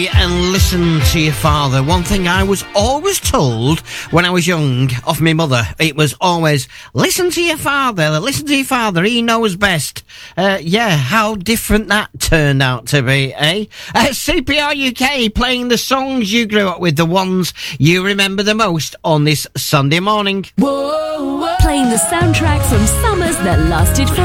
And listen to your father. One thing I was always told when I was young of my mother, it was always, listen to your father, he knows best. How different that turned out to be, eh? CPR UK playing the songs you grew up with, the ones you remember the most on this Sunday morning. Whoa, whoa. Playing the soundtrack from summers that lasted for